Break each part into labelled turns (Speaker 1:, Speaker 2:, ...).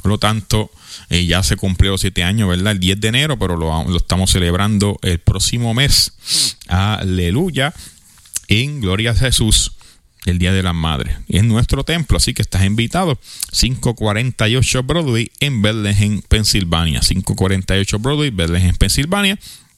Speaker 1: Por lo tanto, ya se cumplió 7 años, ¿verdad? El 10 de enero, pero lo estamos celebrando el próximo mes. Aleluya. En Gloria a Jesús, el Día de las Madres. Y es nuestro templo, así que estás invitado. 548 Broadway en Bethlehem, Pensilvania. 548 Broadway, Bethlehem, Pensilvania.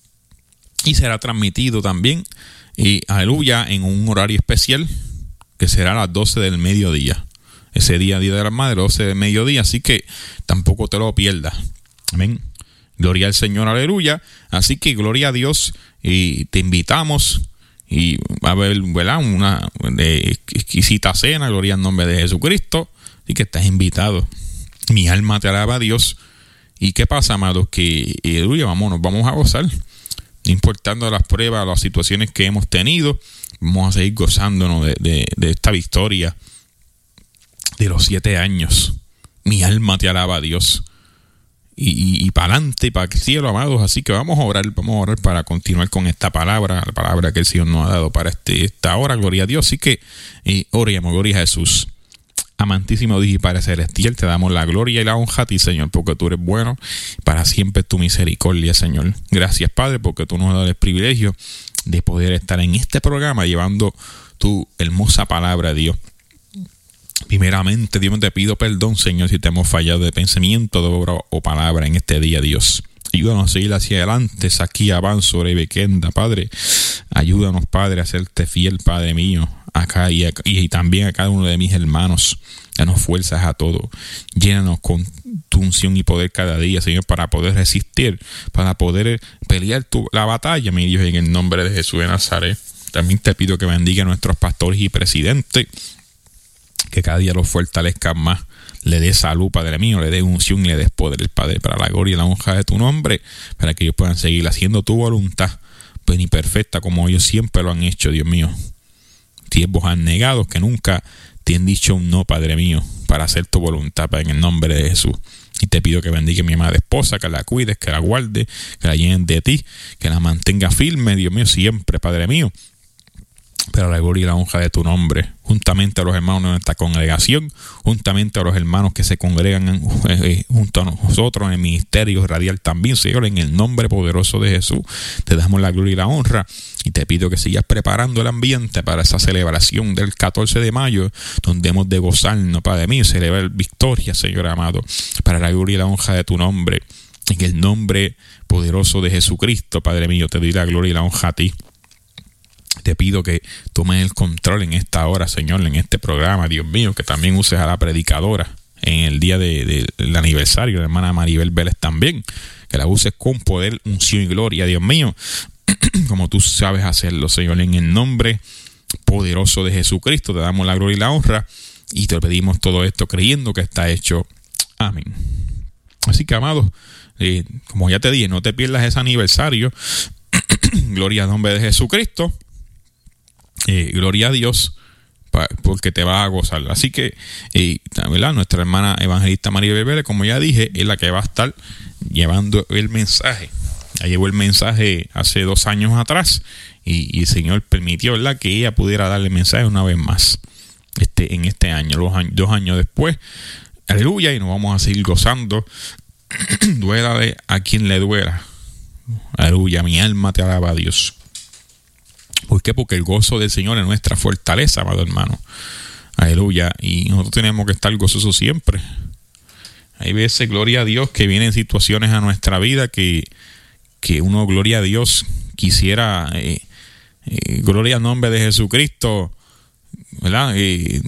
Speaker 1: Y será transmitido también, aleluya, en un horario especial que será a las 12 del mediodía. Ese día de las Madres, 12 del mediodía, así que tampoco te lo pierdas. Amén. Gloria al Señor, aleluya. Así que gloria a Dios, y te invitamos. Y va a haber, ¿verdad?, una exquisita cena, gloria al nombre de Jesucristo. Así que estás invitado. Mi alma te alaba a Dios. ¿Y qué pasa, amados? Que, aleluya, nos vamos a gozar. No importando las pruebas, las situaciones que hemos tenido, vamos a seguir gozándonos de esta victoria de los 7 años. Mi alma te alaba a Dios. Y para adelante y para el cielo, amados. Así que vamos a orar para continuar con esta palabra, la palabra que el Señor nos ha dado para esta hora. Gloria a Dios. Así que oremos, gloria a Jesús. Amantísimo Dios y Padre Celestial, te damos la gloria y la honra a ti, Señor, porque tú eres bueno. Para siempre tu misericordia, Señor. Gracias, Padre, porque tú nos has dado el privilegio de poder estar en este programa llevando tu hermosa palabra, Dios. Primeramente, Dios, te pido perdón, Señor, si te hemos fallado de pensamiento, de obra o palabra en este día, Dios. Ayúdanos a seguir hacia adelante, aquí avanzo, Rebequenda, Padre. Ayúdanos, Padre, a serte fiel, Padre mío, acá y también a cada uno de mis hermanos. Danos fuerzas a todos. Llénanos con tu unción y poder cada día, Señor, para poder resistir, para poder pelear la batalla, mi Dios, en el nombre de Jesús de Nazaret. También te pido que bendiga a nuestros pastores y presidentes, que cada día los fortalezca más, le dé salud, Padre mío, le dé unción y le des poder, Padre, para la gloria y la honra de tu nombre, para que ellos puedan seguir haciendo tu voluntad, pues ni perfecta como ellos siempre lo han hecho, Dios mío. Tiempos abnegados que nunca te han dicho un no, Padre mío, para hacer tu voluntad, Padre, en el nombre de Jesús. Y te pido que bendiga a mi amada esposa, que la cuides, que la guarde, que la llenen de ti, que la mantenga firme, Dios mío, siempre, Padre mío, para la gloria y la honra de tu nombre, juntamente a los hermanos de nuestra congregación, juntamente a los hermanos que se congregan junto a nosotros en el ministerio radial también, Señor, en el nombre poderoso de Jesús, te damos la gloria y la honra, y te pido que sigas preparando el ambiente para esa celebración del 14 de mayo, donde hemos de gozarnos, Padre mío, celebrar victoria, Señor amado, para la gloria y la honra de tu nombre, en el nombre poderoso de Jesucristo, Padre mío, te doy la gloria y la honra a ti. Te pido que tomes el control en esta hora, Señor, en este programa, Dios mío, que también uses a la predicadora en el día del aniversario, la hermana Maribel Vélez también, que la uses con poder, unción y gloria, Dios mío, como tú sabes hacerlo, Señor, en el nombre poderoso de Jesucristo, te damos la gloria y la honra, y te pedimos todo esto creyendo que está hecho. Amén. Así que, amados, como ya te dije, no te pierdas ese aniversario. Gloria al nombre de Jesucristo. Gloria a Dios, porque te vas a gozar. Así que, ¿verdad? Nuestra hermana evangelista María Vélez, como ya dije, es la que va a estar llevando el mensaje. Ya llevó el mensaje hace 2 años atrás, y el Señor permitió, ¿verdad?, que ella pudiera darle el mensaje una vez más en este año, 2 años después. Aleluya, y nos vamos a seguir gozando. Duélale a quien le duela. Aleluya, mi alma te alaba a Dios. ¿Por qué? Porque el gozo del Señor es nuestra fortaleza, amado hermano. Aleluya. Y nosotros tenemos que estar gozosos siempre. Hay veces, gloria a Dios, que vienen situaciones a nuestra vida que uno, gloria a Dios, quisiera, gloria al nombre de Jesucristo, ¿verdad?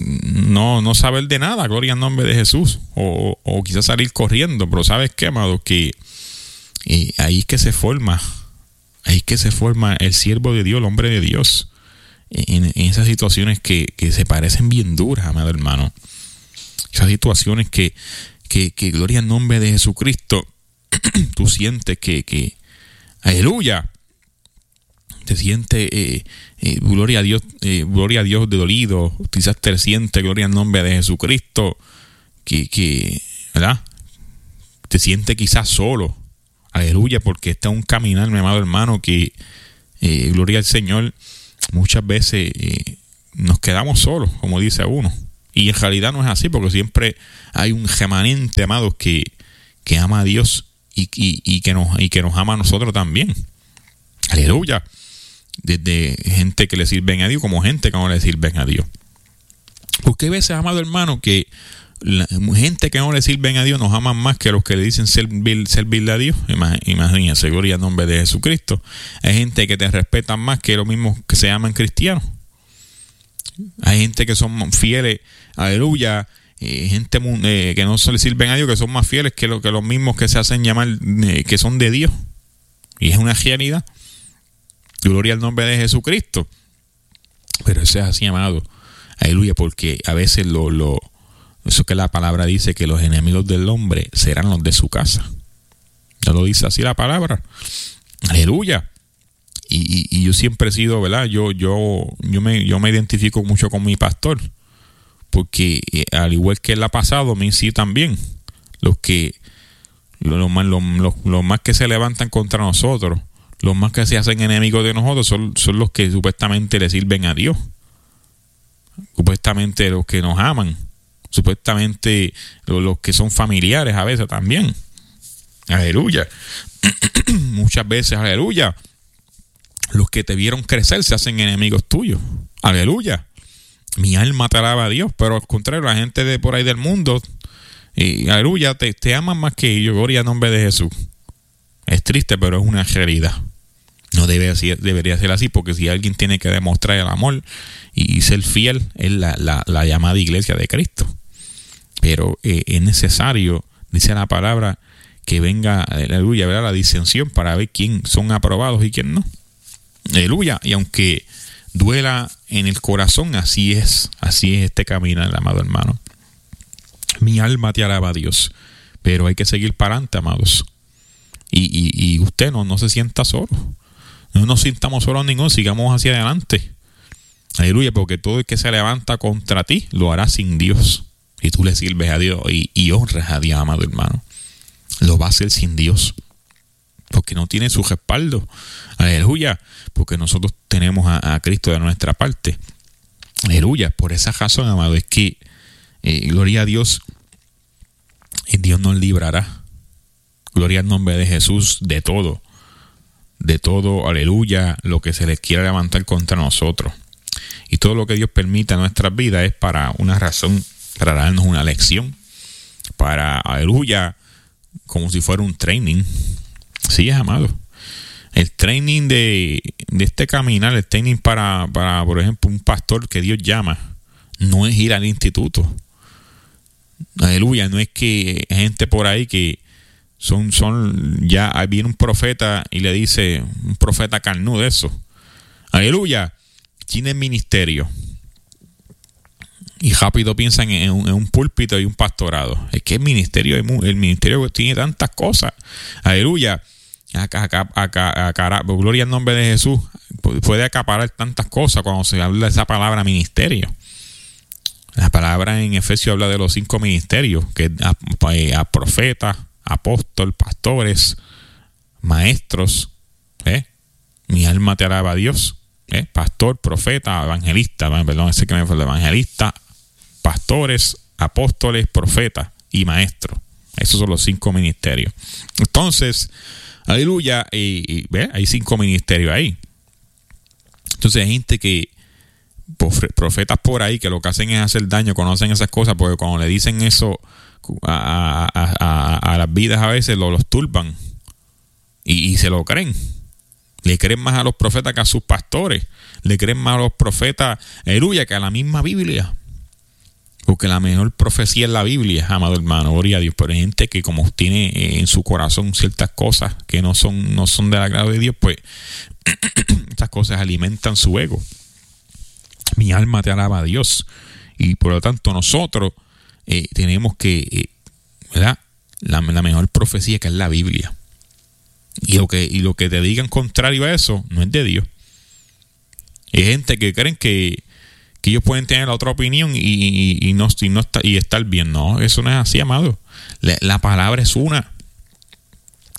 Speaker 1: No saber de nada, gloria al nombre de Jesús. O quizás salir corriendo. Pero ¿sabes qué, amado? Que ahí es que se forma. Ahí es que se forma el siervo de Dios, el hombre de Dios, en esas situaciones que se parecen bien duras, amado hermano. Esas situaciones que gloria al nombre de Jesucristo, tú sientes que aleluya, te sientes gloria a Dios de dolido, quizás te sientes gloria al nombre de Jesucristo, que ¿verdad? Te sientes quizás solo. Aleluya, porque está un caminar, mi amado hermano, que gloria al Señor, muchas veces nos quedamos solos, como dice uno, Y en realidad no es así, porque siempre hay un remanente, amados, que ama a Dios y que nos ama a nosotros también. Aleluya. Desde gente que le sirven a Dios como gente que no le sirven a Dios. Porque hay veces, amado hermano, que la gente que no le sirven a Dios nos aman más que los que le dicen servirle a Dios. Imagínense, gloria al nombre de Jesucristo. Hay gente que te respetan más que los mismos que se llaman cristianos. Hay gente que son fieles, aleluya, gente que no se le sirven a Dios, que son más fieles que los mismos que se hacen llamar que son de Dios. Y es una realidad. Gloria al nombre de Jesucristo. Pero eso es así, amado. Aleluya, porque a veces eso que la palabra dice, que los enemigos del hombre serán los de su casa. ¿No lo dice así la palabra? Aleluya. Y yo siempre he sido, ¿verdad? Yo me identifico mucho con mi pastor, porque al igual que él ha pasado, a mí sí también. Los más que se levantan contra nosotros, los más que se hacen enemigos de nosotros, son los que supuestamente le sirven a Dios. Supuestamente los que nos aman. Supuestamente los que son familiares a veces también. Aleluya. Muchas veces, aleluya, los que te vieron crecer se hacen enemigos tuyos. Aleluya. Mi alma te alaba a Dios, pero al contrario, la gente de por ahí del mundo, aleluya, te aman más que ellos. Gloria al nombre de Jesús. Es triste, pero es una realidad. No debería ser así, porque si alguien tiene que demostrar el amor y ser fiel, es la llamada iglesia de Cristo. Pero es necesario, dice la palabra, que venga, aleluya, ¿verdad?, la disensión para ver quién son aprobados y quién no. Aleluya. Y aunque duela en el corazón, así es este caminar, amado hermano. Mi alma te alaba a Dios, pero hay que seguir para adelante, amados. Y usted no se sienta solo. No nos sintamos solos ninguno, sigamos hacia adelante. Aleluya, porque todo el que se levanta contra ti lo hará sin Dios. Y tú le sirves a Dios y honras a Dios, amado hermano. Lo va a hacer sin Dios, porque no tiene su respaldo. Aleluya, porque nosotros tenemos a Cristo de nuestra parte. Aleluya, por esa razón, amado, es que gloria a Dios, Dios nos librará. Gloria al nombre de Jesús de todo, aleluya, lo que se les quiera levantar contra nosotros. Y todo lo que Dios permite en nuestras vidas es para una razón, para darnos una lección, para, aleluya, como si fuera un training. Sí, amado. El training de este caminar, el training para, por ejemplo, un pastor que Dios llama, no es ir al instituto. Aleluya, no es que hay gente por ahí que ya viene un profeta y le dice, un profeta carnudo eso. Aleluya, tiene ministerio. Y rápido piensan en un púlpito y un pastorado. Es que el ministerio tiene tantas cosas. Aleluya. Gloria al nombre de Jesús. Puede acaparar tantas cosas cuando se habla de esa palabra ministerio. La palabra en Efesios habla de los 5 ministerios, que a profetas, apóstoles, pastores, maestros. Mi alma te alaba a Dios. Pastor, profeta, evangelista. Perdón, ese que me fue el evangelista, pastores, apóstoles, profetas y maestros. Esos son los 5 ministerios. Entonces, aleluya, hay 5 ministerios ahí. Entonces hay gente que, profetas por ahí, que lo que hacen es hacer daño, conocen esas cosas, porque cuando le dicen eso a las vidas, a veces los turban y se lo creen. Le creen más a los profetas que a sus pastores. Le creen más a los profetas, aleluya, que a la misma Biblia. Porque la mejor profecía es la Biblia, amado hermano, gloria a Dios. Pero hay gente que, como tiene en su corazón ciertas cosas que no son del agrado de Dios, pues estas cosas alimentan su ego. Mi alma te alaba a Dios. Y por lo tanto nosotros tenemos que, ¿verdad?, la mejor profecía, que es la Biblia. Y lo que te digan contrario a eso no es de Dios. Hay gente que creen que ellos pueden tener otra opinión y estar bien. No, eso no es así, amado. La palabra es una.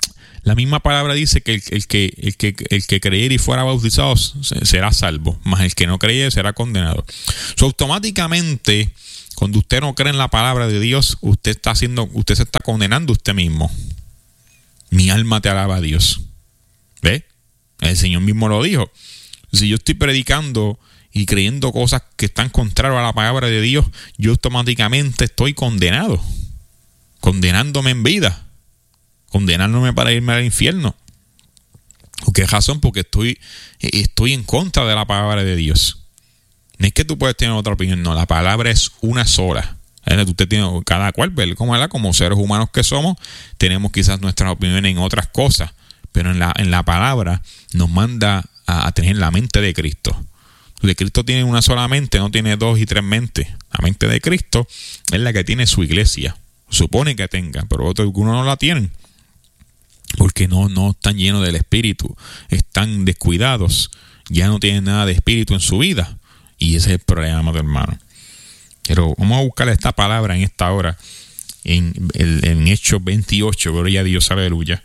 Speaker 1: La misma palabra dice que el que creyere y fuera bautizado será salvo, mas el que no creyere será condenado. Automáticamente, cuando usted no cree en la palabra de Dios, usted se está condenando usted mismo. Mi alma te alaba a Dios. ¿Ve? El Señor mismo lo dijo. Si yo estoy predicando y creyendo cosas que están contrarias a la palabra de Dios, yo automáticamente estoy condenado, condenándome en vida, condenándome para irme al infierno. ¿Por qué razón? Porque estoy en contra de la palabra de Dios. No es que tú puedes tener otra opinión, no, la palabra es una sola. Usted tiene, cada cual, como seres humanos que somos, tenemos quizás nuestras opiniones en otras cosas, pero en la palabra nos manda a tener la mente de Cristo. De Cristo tiene una sola mente, no tiene dos y tres mentes. La mente de Cristo es la que tiene su iglesia. Supone que tenga, pero otros algunos no la tienen. Porque no están llenos del Espíritu. Están descuidados. Ya no tienen nada de Espíritu en su vida. Y ese es el problema, amado hermano. Pero vamos a buscar esta palabra en esta hora. En Hechos 28. Gloria a Dios, aleluya.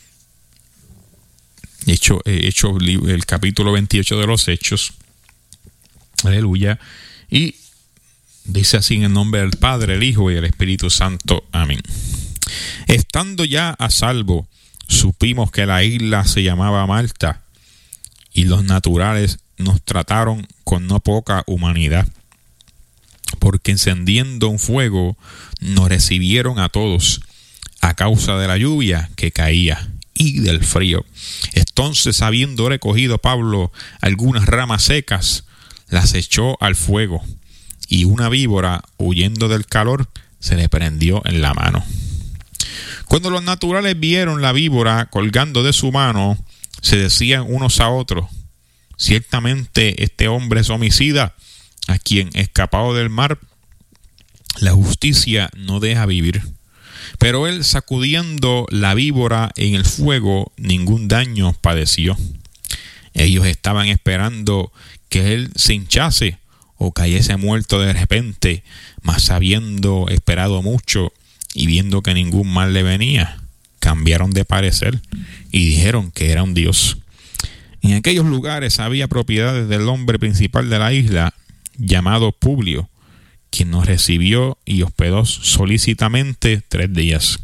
Speaker 1: El capítulo 28 de los Hechos. Aleluya. Y dice así en el nombre del Padre, el Hijo y el Espíritu Santo. Amén. Estando ya a salvo, supimos que la isla se llamaba Malta, y los naturales nos trataron con no poca humanidad, porque encendiendo un fuego nos recibieron a todos a causa de la lluvia que caía y del frío. Entonces, habiendo recogido Pablo algunas ramas secas, las echó al fuego, y una víbora, huyendo del calor, se le prendió en la mano. Cuando los naturales vieron la víbora colgando de su mano, se decían unos a otros: ciertamente este hombre es homicida, a quien, escapado del mar, la justicia no deja vivir. Pero él, sacudiendo la víbora en el fuego, ningún daño padeció. Ellos estaban esperando que él se hinchase o cayese muerto de repente, mas habiendo esperado mucho y viendo que ningún mal le venía, cambiaron de parecer y dijeron que era un dios. En aquellos lugares había propiedades del hombre principal de la isla, llamado Publio, quien nos recibió y hospedó solícitamente 3 días.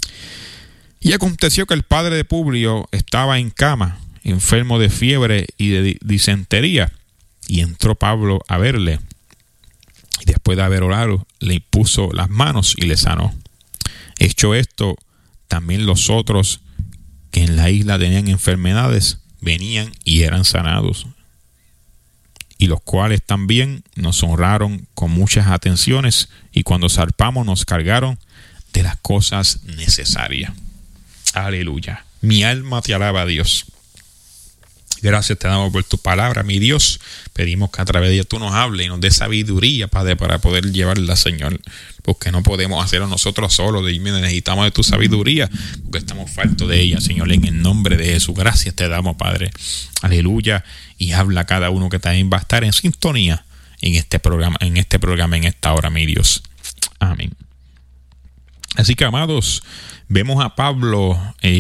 Speaker 1: Y aconteció que el padre de Publio estaba en cama, enfermo de fiebre y de disentería, y entró Pablo a verle, y después de haber orado, le impuso las manos y le sanó. Hecho esto, también los otros que en la isla tenían enfermedades venían y eran sanados, y los cuales también nos honraron con muchas atenciones, y cuando zarpamos nos cargaron de las cosas necesarias. Aleluya. Mi alma te alaba, a Dios. Gracias te damos por tu palabra, mi Dios. Pedimos que a través de ella tú nos hables y nos des sabiduría, Padre, para poder llevarla, Señor. Porque no podemos hacerlo nosotros solos. Necesitamos de tu sabiduría, porque estamos faltos de ella, Señor. En el nombre de Jesús, gracias te damos, Padre. Aleluya. Y habla a cada uno que también va a estar en sintonía en este programa, en esta hora, mi Dios. Amén. Así que, amados, vemos a Pablo,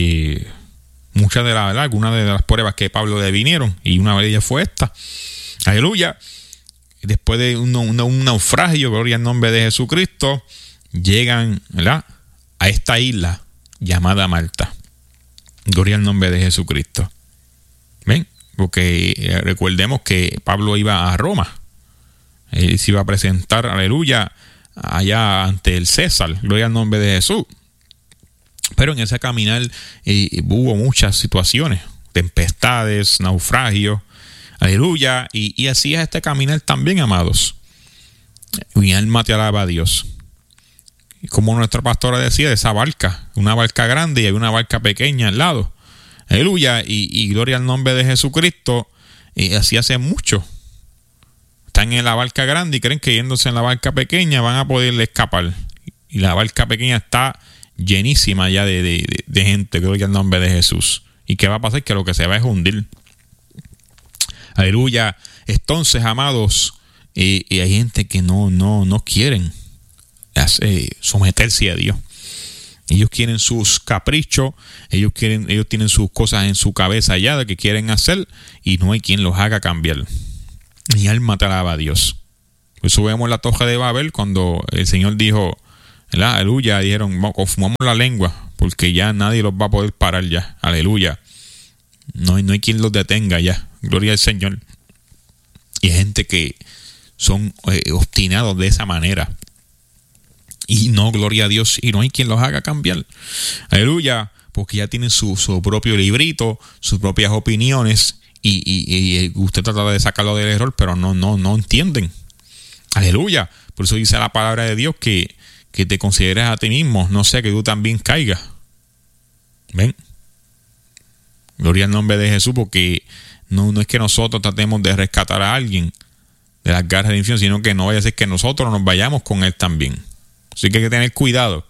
Speaker 1: algunas de las pruebas que Pablo le vinieron, y una de ellas fue esta. Aleluya. Después de un naufragio, gloria al nombre de Jesucristo, llegan, ¿verdad?, a esta isla llamada Malta. Gloria al nombre de Jesucristo. ¿Ven? Porque recordemos que Pablo iba a Roma. Él se iba a presentar, aleluya, allá ante el César. Gloria al nombre de Jesús. Pero en ese caminar hubo muchas situaciones, tempestades, naufragios, aleluya, y así es este caminar también, amados. Mi alma te alaba a Dios. Y como nuestra pastora decía, de esa barca, una barca grande y hay una barca pequeña al lado, aleluya, y gloria al nombre de Jesucristo. Así hace mucho. Están en la barca grande y creen que yéndose en la barca pequeña van a poder escapar, y la barca pequeña está llenísima ya de gente, gloria al nombre de Jesús. ¿Y qué va a pasar? Que lo que se va es hundir. Aleluya. Entonces, amados, hay gente que no quieren someterse a Dios. Ellos quieren sus caprichos, ellos tienen sus cosas en su cabeza ya de que quieren hacer y no hay quien los haga cambiar. Mi alma te alaba a Dios. Por eso vemos la Torre de Babel cuando el Señor dijo, ¿verdad? Aleluya, dijeron, confumamos la lengua porque ya nadie los va a poder parar ya. Aleluya. No hay quien los detenga ya. Gloria al Señor. Y hay gente que son obstinados de esa manera. Y no, gloria a Dios, y no hay quien los haga cambiar. Aleluya, porque ya tienen su propio librito, sus propias opiniones, y usted trata de sacarlo del error, pero no entienden. Aleluya. Por eso dice la palabra de Dios que te consideres a ti mismo, no sea que tú también caigas. ¿Ven? Gloria al nombre de Jesús, porque no es que nosotros tratemos de rescatar a alguien de las garras del infierno, sino que no vaya a ser que nosotros nos vayamos con él también. Así que hay que tener cuidado.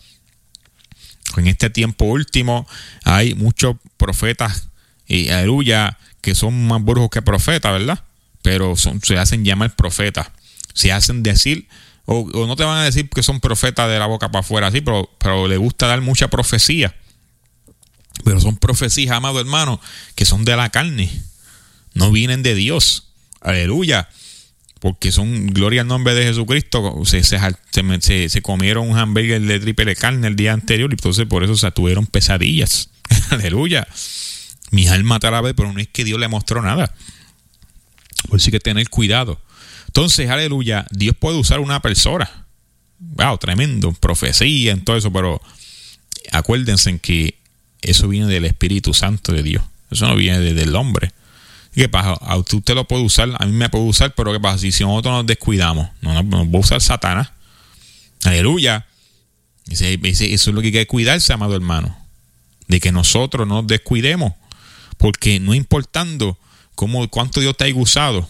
Speaker 1: En este tiempo último hay muchos profetas, aleluya, que son más brujos que profetas, ¿verdad? Pero se hacen llamar profetas. Se hacen decir, o no te van a decir que son profetas de la boca para afuera, así, pero les gusta dar mucha profecía. Pero son profecías, amado hermano, que son de la carne. No vienen de Dios. Aleluya. Porque son, gloria al nombre de Jesucristo, se comieron un hamburger de triple carne el día anterior y entonces por eso se tuvieron pesadillas. Aleluya. Mi alma te alaba, pero no es que Dios le mostró nada. Por eso hay que tener cuidado. Entonces, aleluya, Dios puede usar una persona. Wow, tremendo, profecía en todo eso, pero acuérdense en que eso viene del Espíritu Santo de Dios. Eso no viene del hombre. ¿Qué pasa? A usted lo puede usar, a mí me puede usar, pero ¿qué pasa? Si nosotros nos descuidamos, nos va a usar Satanás. Aleluya. Eso es lo que hay que cuidarse, amado hermano. De que nosotros no nos descuidemos. Porque no importando cuánto Dios te haya usado,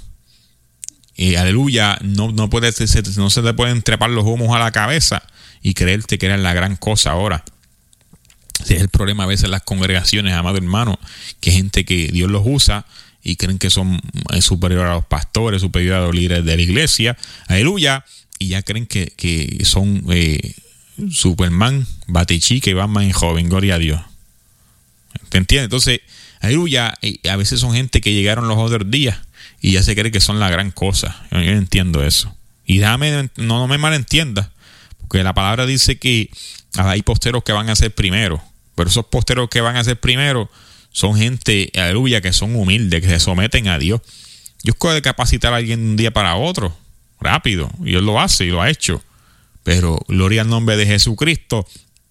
Speaker 1: aleluya, no se te pueden trepar los humos a la cabeza y creerte que eres la gran cosa ahora. Ese es el problema a veces en las congregaciones, amado hermano, que hay gente que Dios los usa y creen que son superiores a los pastores, superiores a los líderes de la iglesia, aleluya, y ya creen que son Superman, Batichica y Batman joven, gloria a Dios. ¿Te entiendes? Entonces, aleluya, a veces son gente que llegaron los otros días y ya se cree que son la gran cosa. Yo entiendo eso. Y no me malentiendas, porque la palabra dice que hay posteros que van a ser primero, pero esos posteros que van a ser primero son gente, aleluya, que son humildes, que se someten a Dios. Dios puede capacitar a alguien de un día para otro, rápido, y Dios lo hace y lo ha hecho. Pero gloria al nombre de Jesucristo,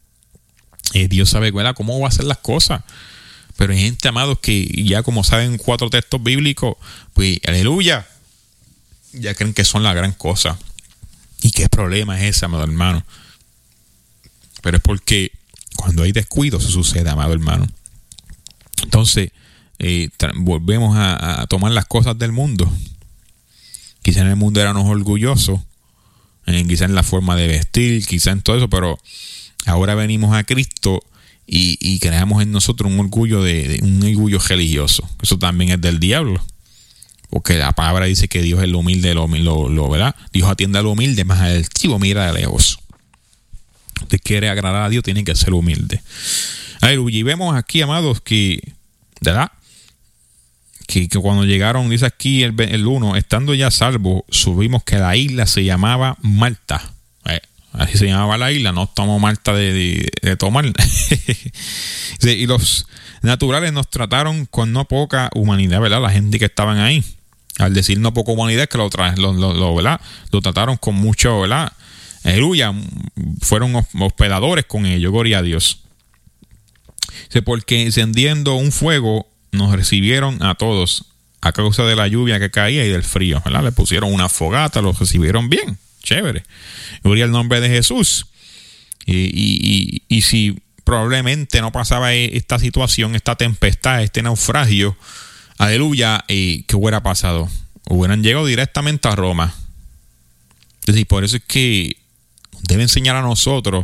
Speaker 1: Dios sabe cómo va a hacer las cosas. Pero hay gente, amados, que ya como saben 4 textos bíblicos, pues aleluya, ya creen que son la gran cosa. ¿Y qué problema es ese, amado hermano? Pero es porque cuando hay descuido eso sucede, amado hermano. Entonces, volvemos a tomar las cosas del mundo. Quizá en el mundo éramos orgullosos, quizá en la forma de vestir, quizá en todo eso, pero ahora venimos a Cristo y creamos en nosotros un orgullo un orgullo religioso. Eso también es del diablo. Porque la palabra dice que Dios es lo humilde, ¿verdad? Dios atiende a lo humilde, más al altivo mira de lejos. Usted quiere agradar a Dios, tiene que ser humilde. Aleluya. Y vemos aquí, amados, que, ¿verdad? Que cuando llegaron, dice aquí el 1, estando ya salvos, subimos que la isla se llamaba Malta. Así se llamaba la isla, no tomó Malta de tomar. Y los naturales nos trataron con no poca humanidad, ¿verdad? La gente que estaban ahí. Al decir no poca humanidad, que ¿verdad? Lo trataron con mucho, ¿verdad? Aleluya, fueron hospedadores con ellos, gloria a Dios. Porque encendiendo un fuego nos recibieron a todos a causa de la lluvia que caía y del frío, ¿verdad? Le pusieron una fogata, los recibieron bien, chévere. Gloria al nombre de Jesús. Y si probablemente no pasaba esta situación, esta tempestad, este naufragio, aleluya, ¿qué hubiera pasado? Hubieran llegado directamente a Roma. Es decir, por eso es que debe enseñar a nosotros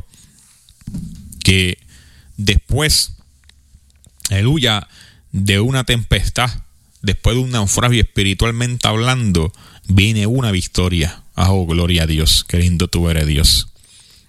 Speaker 1: que después, aleluya, de una tempestad, después de un naufragio espiritualmente hablando, viene una victoria. Oh, gloria a Dios, qué lindo tú eres, Dios.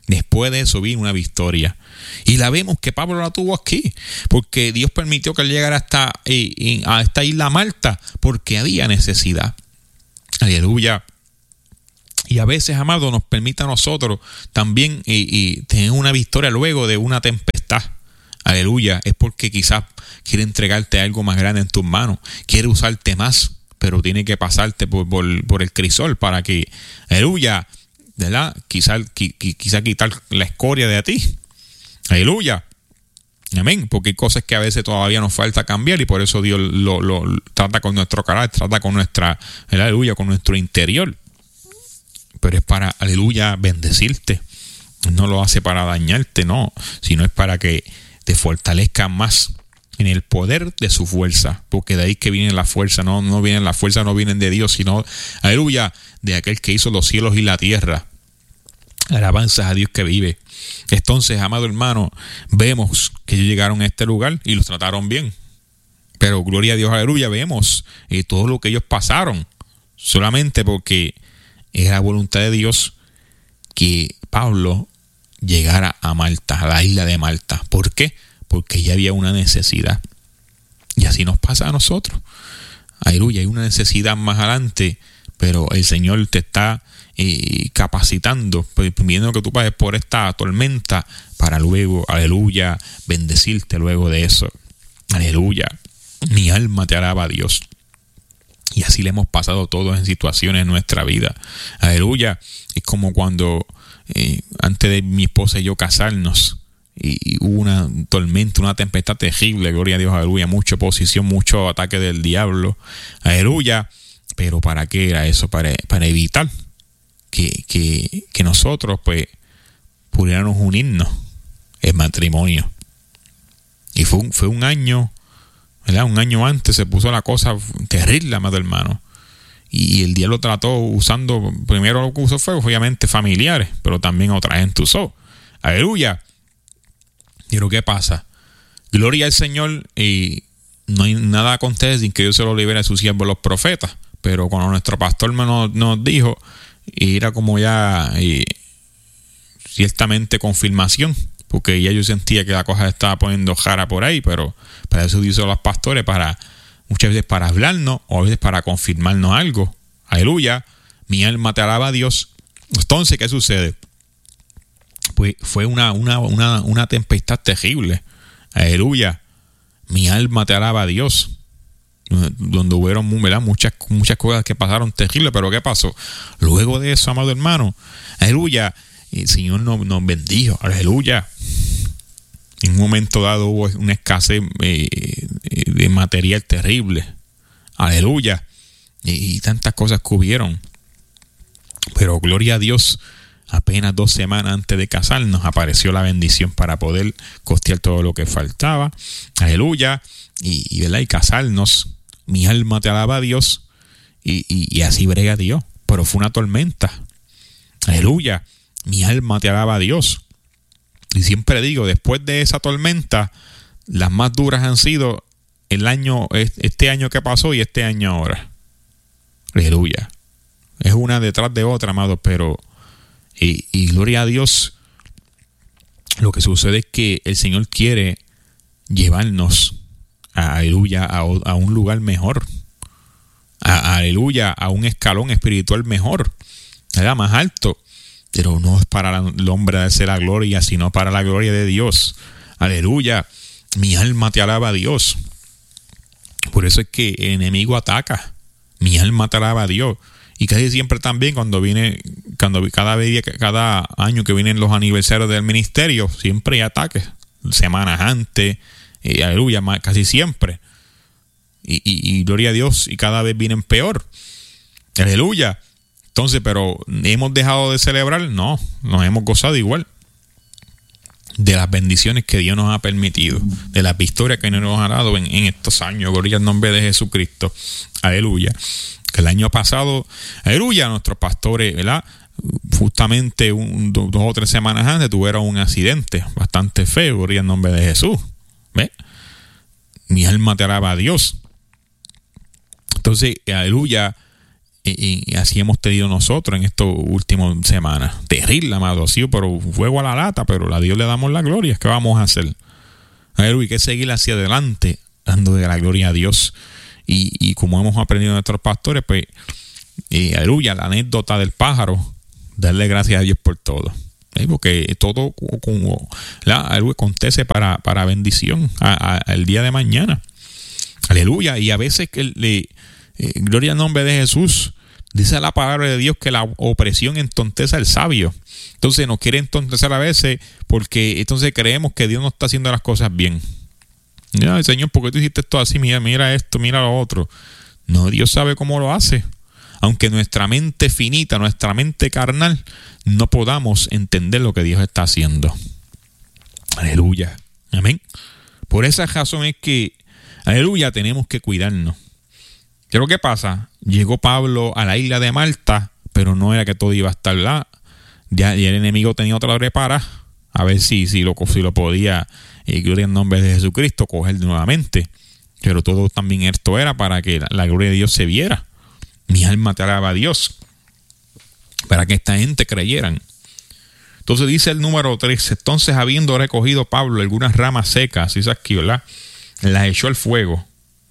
Speaker 1: Después de eso vino una victoria. Y la vemos que Pablo la tuvo aquí, porque Dios permitió que él llegara a esta isla Malta, porque había necesidad. Aleluya. Y a veces, amado, nos permite a nosotros también tener una victoria luego de una tempestad. Aleluya. Es porque quizás quiere entregarte algo más grande en tus manos, quiere usarte más, pero tiene que pasarte por el crisol para que, aleluya, ¿verdad? Quizá quitar la escoria de ti. Aleluya. Amén. Porque hay cosas que a veces todavía nos falta cambiar, y por eso Dios lo trata con nuestro carácter, trata con nuestra, aleluya, con nuestro interior. Pero es para, aleluya, bendecirte. No lo hace para dañarte, no, sino es para que te fortalezca más en el poder de su fuerza, porque de ahí que viene la fuerza. No viene la fuerza, no vienen de Dios, sino, aleluya, de aquel que hizo los cielos y la tierra. Alabanzas a Dios que vive. Entonces, amado hermano, vemos que ellos llegaron a este lugar y los trataron bien, pero gloria a Dios, aleluya, vemos todo lo que ellos pasaron, solamente porque era voluntad de Dios que Pablo llegara a Malta, a la isla de Malta. ¿Por qué? Porque ya había una necesidad. Y así nos pasa a nosotros. Aleluya, hay una necesidad más adelante, pero el Señor te está capacitando, pidiendo que tú pases por esta tormenta para luego, aleluya, bendecirte luego de eso. Aleluya. Mi alma te alaba a Dios. Y así le hemos pasado todos en situaciones en nuestra vida. Aleluya. Es como cuando antes de mi esposa y yo casarnos, y hubo una tormenta, una tempestad terrible, gloria a Dios, aleluya, mucha oposición, mucho ataque del diablo, aleluya. Pero ¿para qué era eso? Para evitar que nosotros pues pudiéramos unirnos en matrimonio. Y fue un año, ¿verdad? Un año antes se puso la cosa terrible, amado hermano. Y el diablo trató usando, primero lo que usó fue obviamente familiares, pero también otra gente usó. Aleluya. Pero ¿qué pasa? Gloria al Señor, y no hay nada acontece sin que Dios se lo libere a sus siervos los profetas. Pero cuando nuestro pastor nos dijo, y era como ya ciertamente confirmación, porque ya yo sentía que la cosa estaba poniendo jara por ahí, pero para eso Dios a los pastores, muchas veces para hablarnos, o a veces para confirmarnos algo. Aleluya, mi alma te alaba a Dios. Entonces, ¿qué sucede? Pues fue una tempestad terrible. Aleluya, mi alma te alaba a Dios. Donde hubieron, ¿verdad?, muchas cosas que pasaron terribles, pero ¿qué pasó? Luego de eso, amado hermano, aleluya, el Señor nos bendijo, aleluya. En un momento dado hubo una escasez de material terrible, aleluya, y tantas cosas que hubieron, pero gloria a Dios, apenas 2 semanas antes de casarnos apareció la bendición para poder costear todo lo que faltaba, aleluya, ¿verdad?, y casarnos. Mi alma te alaba a Dios, y así brega Dios, pero fue una tormenta. Aleluya, mi alma te alaba a Dios. Y siempre digo, después de esa tormenta, las más duras han sido este año que pasó y este año ahora. Aleluya. Es una detrás de otra, amados, pero y gloria a Dios. Lo que sucede es que el Señor quiere llevarnos, aleluya, a un lugar mejor, aleluya, a un escalón espiritual mejor, ¿verdad?, más alto, pero no es para el hombre darse la gloria, sino para la gloria de Dios. Aleluya, mi alma te alaba a Dios. Por eso es que el enemigo ataca. Mi alma te alaba a Dios. Y casi siempre también cada año que vienen los aniversarios del ministerio, siempre hay ataques, semanas antes, aleluya, casi siempre. Y gloria a Dios, y cada vez vienen peor. Aleluya. Entonces, pero ¿hemos dejado de celebrar? No, nos hemos gozado igual de las bendiciones que Dios nos ha permitido, de las victorias que nos ha dado en estos años. Gloria al nombre de Jesucristo. Aleluya. Que el año pasado, aleluya, nuestros pastores, ¿verdad?, justamente 2 o 3 semanas antes tuvieron un accidente bastante feo. Gloria al nombre de Jesús. ¿Ves? Mi alma te alaba a Dios. Entonces, aleluya, Y así hemos tenido nosotros en estas últimas semanas. Terrible, amado, sí, pero fuego a la lata, pero a Dios le damos la gloria. ¿Qué vamos a hacer? Aleluya, hay que seguir hacia adelante, dando de la gloria a Dios. Y como hemos aprendido de nuestros pastores, pues, aleluya, la anécdota del pájaro, darle gracias a Dios por todo. Porque todo acontece para bendición al día de mañana. Aleluya. Y a veces gloria al nombre de Jesús. Dice la palabra de Dios que la opresión entonteza al sabio. Entonces nos quiere entontecer a veces porque entonces creemos que Dios no está haciendo las cosas bien. Mira, Señor, ¿por qué tú hiciste esto así? Mira esto, mira lo otro. No, Dios sabe cómo lo hace. Aunque nuestra mente finita, nuestra mente carnal, no podamos entender lo que Dios está haciendo. Aleluya. Amén. Por esa razón es que, aleluya, tenemos que cuidarnos. ¿Qué es lo que pasa? Llegó Pablo a la isla de Malta, pero no era que todo iba a estar là. Ya el enemigo tenía otra prepara, a ver si lo podía, gloria en nombre de Jesucristo, coger nuevamente. Pero todo también esto era para que la gloria de Dios se viera. Mi alma te alaba a Dios, para que esta gente creyeran. Entonces dice el número 3, entonces habiendo recogido Pablo algunas ramas secas, dice aquí, ¿verdad? Las echó al fuego.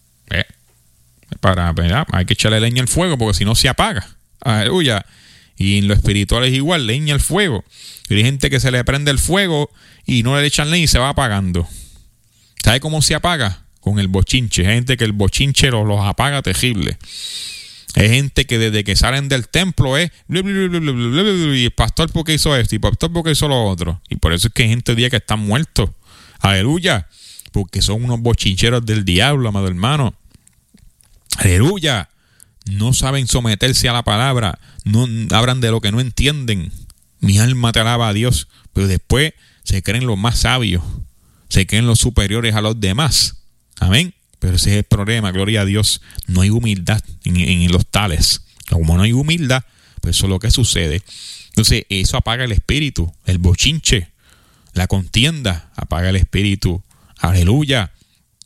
Speaker 1: ¿Verdad? Hay que echarle leña al fuego porque si no se apaga. Aleluya. Y en lo espiritual es igual, leña al fuego. Y hay gente que se le prende el fuego y no le echan leña y se va apagando. ¿Sabe cómo se apaga? Con el bochinche. Hay gente que el bochinche los apaga terrible. Hay gente que desde que salen del templo es y el pastor porque hizo esto y el pastor porque hizo lo otro. Y por eso es que hay gente hoy día que están muertos. Aleluya. Porque son unos bochincheros del diablo, amado hermano. Aleluya. No saben someterse a la palabra. No hablan de lo que no entienden. Mi alma te alaba a Dios. Pero después se creen los más sabios. Se creen los superiores a los demás. Amén. Pero ese es el problema, gloria a Dios. No hay humildad en los tales. Como no hay humildad, pues eso es lo que sucede. Entonces, eso apaga el espíritu, el bochinche, la contienda, apaga el espíritu. Aleluya.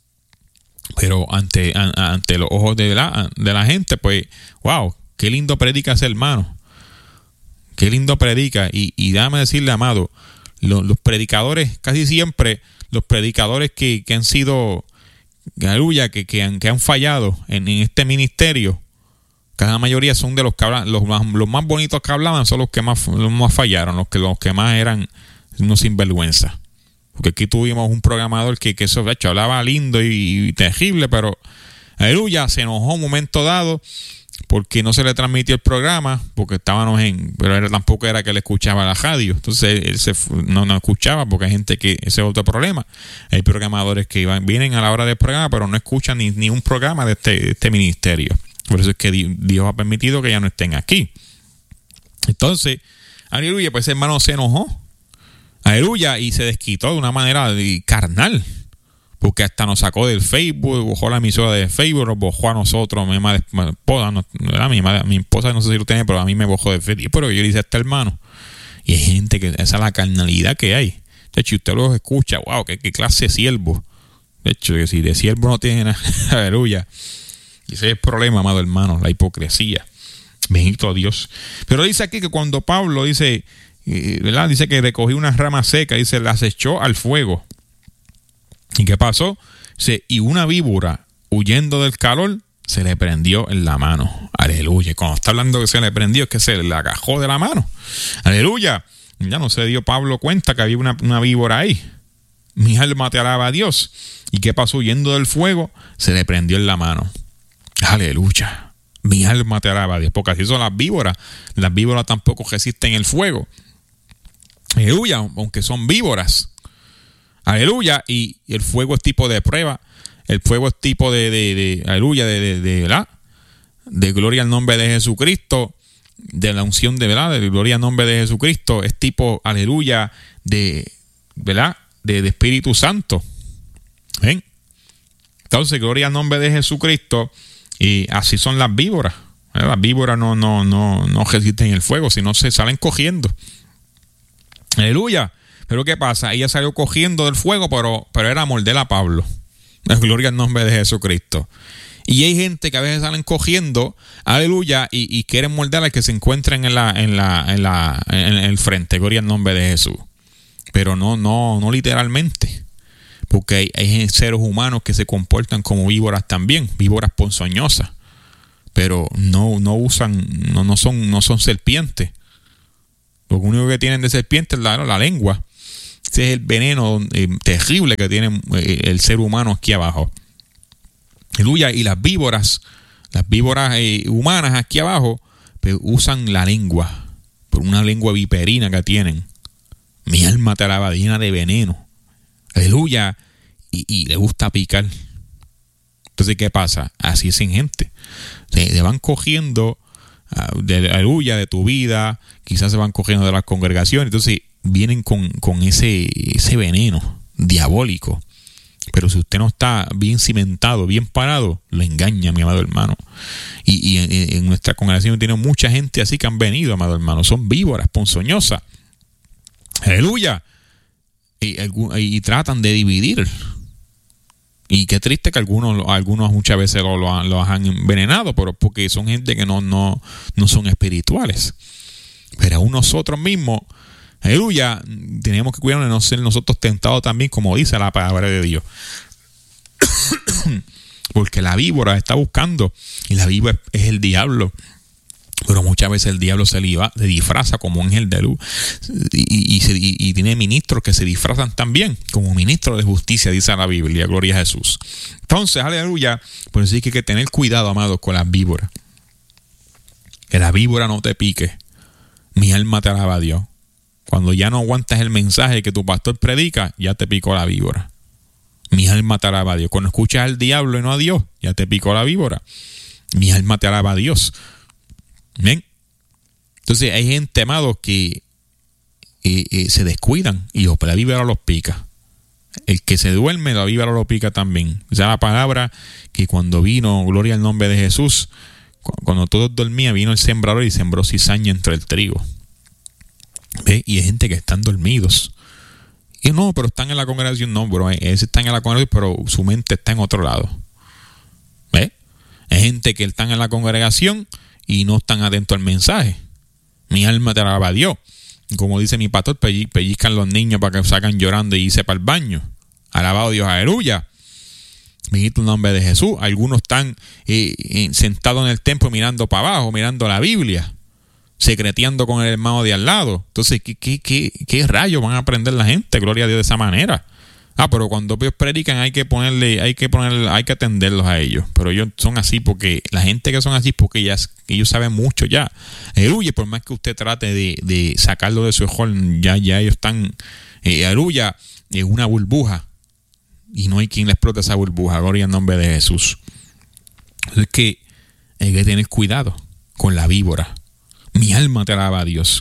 Speaker 1: Pero ante los ojos de la gente, pues, wow, qué lindo predica ese hermano. Qué lindo predica. Y déjame decirle, amado, los predicadores, casi siempre, los predicadores que han sido... Aleluya, que han fallado en este ministerio, cada mayoría son de los que hablan, los más bonitos que hablaban son los que más fallaron, los que más eran unos sinvergüenza. Porque aquí tuvimos un programador que eso, de hecho, hablaba lindo y terrible, pero aleluya, se enojó un momento dado porque no se le transmitió el programa, porque estábamos pero tampoco era que le escuchaba la radio. Entonces él no escuchaba, porque hay gente que ese es otro problema. Hay programadores que vienen a la hora del programa, pero no escuchan ni un programa de este ministerio. Por eso es que Dios ha permitido que ya no estén aquí. Entonces, aleluya, pues ese hermano se enojó. Aleluya, y se desquitó de una manera carnal. Porque hasta nos sacó del Facebook, bojó la emisora de Facebook, nos bojó a nosotros, mi esposa no sé si lo tiene, pero a mí me bojó de Facebook. Pero yo le hice a este hermano. Y hay gente que, esa es la carnalidad que hay. De hecho, usted los escucha, wow, qué clase de siervo. De hecho, que si de siervo no tiene nada, aleluya. Y ese es el problema, amado hermano, la hipocresía. Bendito Dios. Pero dice aquí que cuando Pablo dice, ¿verdad? Dice que recogió unas ramas secas, dice, las echó al fuego. ¿Y qué pasó? Y una víbora, huyendo del calor, se le prendió en la mano. Aleluya. Cuando está hablando que se le prendió, es que se le agajó de la mano. Aleluya. Ya no se dio Pablo cuenta que había una víbora ahí. Mi alma te alaba a Dios. ¿Y qué pasó? Huyendo del fuego, se le prendió en la mano. Aleluya. Mi alma te alaba a Dios. Porque así son las víboras. Las víboras tampoco resisten el fuego. Aleluya. Aunque son víboras. Aleluya, y el fuego es tipo de prueba, el fuego es tipo aleluya, ¿verdad? De gloria al nombre de Jesucristo, de la unción de verdad, de gloria al nombre de Jesucristo, es tipo, aleluya, ¿verdad? De Espíritu Santo. ¿Ven? Entonces, gloria al nombre de Jesucristo, y así son las víboras. ¿Verdad? Las víboras no resisten el fuego, sino se salen cogiendo. Aleluya. Pero ¿qué pasa? Ella salió cogiendo del fuego, pero era morder a Pablo. Gloria al nombre de Jesucristo. Y hay gente que a veces salen cogiendo, aleluya, y quieren morder al que se encuentren en el frente, gloria al nombre de Jesús. Pero no literalmente. Porque hay seres humanos que se comportan como víboras también, víboras ponzoñosas. Pero no son serpientes. Lo único que tienen de serpiente es la lengua. Ese es el veneno terrible que tiene el ser humano aquí abajo. Aleluya. Y las víboras humanas aquí abajo, pues, usan la lengua, por una lengua viperina que tienen. Mi alma te alaba, llena de veneno. Aleluya. Y le gusta picar. Entonces, ¿qué pasa? Así es en gente. Se van cogiendo aleluya, de tu vida. Quizás se van cogiendo de las congregaciones. Entonces, vienen con ese veneno diabólico. Pero si usted no está bien cimentado, bien parado, lo engaña, mi amado hermano. Y en nuestra congregación tiene mucha gente así que han venido, amado hermano. Son víboras, ponzoñosas. Aleluya. Y tratan de dividir. Y qué triste que algunos muchas veces los han envenenado, pero porque son gente que no son espirituales. Pero aún nosotros mismos, aleluya, tenemos que cuidarnos de no ser nosotros tentados también, como dice la palabra de Dios. Porque la víbora está buscando, y la víbora es el diablo. Pero muchas veces el diablo se disfraza como ángel de luz y tiene ministros que se disfrazan también como ministros de justicia, dice la Biblia, gloria a Jesús. Entonces, aleluya, por eso hay que tener cuidado, amados, con las víboras. Que la víbora no te pique. Mi alma te alaba a Dios. Cuando ya no aguantas el mensaje que tu pastor predica, ya te picó la víbora. Mi alma te alaba a Dios. Cuando escuchas al diablo y no a Dios, ya te picó la víbora. Mi alma te alaba a Dios. ¿Ven? Entonces hay gente, amado, que se descuidan y la víbora los pica. El que se duerme, la víbora lo pica también. O sea, la palabra que cuando vino, gloria al nombre de Jesús, cuando todos dormían, vino el sembrador y sembró cizaña entre el trigo. ¿Ve? Y hay gente que están dormidos. Y no, pero están en la congregación. No, bro, están en la congregación, pero su mente está en otro lado. ¿Ve? Hay gente que están en la congregación y no están atentos al mensaje. Mi alma te alaba a Dios. Como dice mi pastor, pellizcan los niños para que sacan llorando y irse para el baño. Alabado Dios, aleluya. Bendito el nombre de Jesús. Algunos están sentados en el templo mirando para abajo, mirando la Biblia, secreteando con el hermano de al lado. Entonces, ¿qué rayos van a aprender la gente? Gloria a Dios, de esa manera. Pero cuando ellos predican hay que atenderlos a ellos. Pero ellos son así porque la gente que son así porque ellos saben mucho ya. Aleluya, por más que usted trate de sacarlo de su ojol, ya ellos están, aleluya, en una burbuja. Y no hay quien le explote esa burbuja. Gloria al nombre de Jesús. Es que hay que tener cuidado con la víbora. Mi alma te alaba a Dios.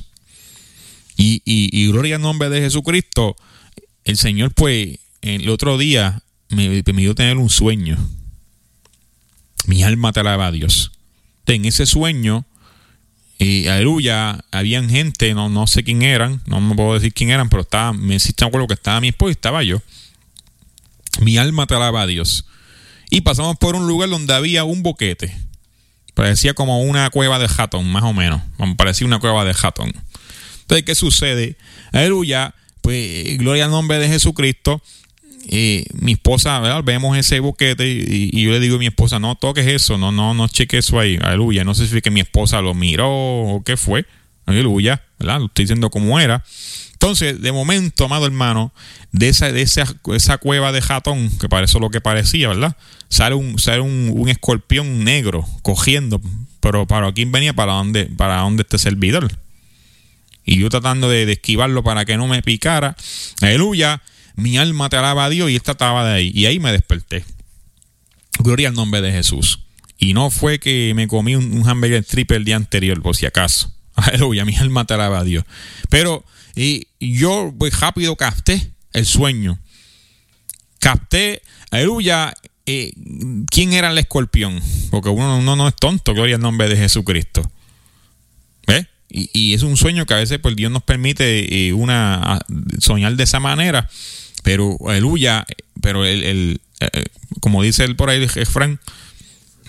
Speaker 1: Y gloria al nombre de Jesucristo. El Señor, pues, el otro día me permitió tener un sueño. Mi alma te alaba a Dios. En ese sueño, aleluya, habían gente, no sé quién eran, no me puedo decir quién eran, pero me acuerdo que estaba mi esposa y estaba yo. Mi alma te alaba a Dios. Y pasamos por un lugar donde había un boquete. Parecía como una cueva de ratón, más o menos. Parecía una cueva de ratón. Entonces, ¿qué sucede? Aleluya, pues, gloria al nombre de Jesucristo. Mi esposa, ¿verdad? Vemos ese boquete y yo le digo a mi esposa, no toques eso, no cheque eso ahí. Aleluya. No sé si fue que mi esposa lo miró o qué fue. Aleluya, ¿verdad? Lo estoy diciendo como era. Entonces, de momento, amado hermano, de esa cueva de ratón, que parece lo que parecía, ¿verdad? Sale un escorpión negro cogiendo, pero ¿para quién venía? ¿Para dónde este servidor? Y yo tratando de esquivarlo para que no me picara. Aleluya, mi alma te alaba a Dios, y esta estaba de ahí. Y ahí me desperté. Gloria al nombre de Jesús. Y no fue que me comí un hamburger triple el día anterior, por si acaso. Aleluya, mi alma te alaba a Dios. Pero yo pues rápido capté el sueño. Capté, aleluya, quién era el escorpión. Porque uno no es tonto, gloria al nombre de Jesucristo. ¿Ves? Y es un sueño que a veces pues Dios nos permite soñar de esa manera. Pero, aleluya, pero como dice él por ahí, Efraín,